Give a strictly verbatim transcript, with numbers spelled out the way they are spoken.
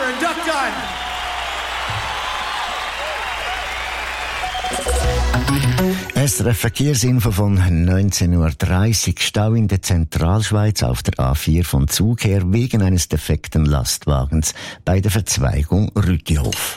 turn, duck done. S R F Verkehrsinfo von neunzehn Uhr dreißig. Stau in der Zentralschweiz auf der A vier von Zug her wegen eines defekten Lastwagens bei der Verzweigung Rütihof.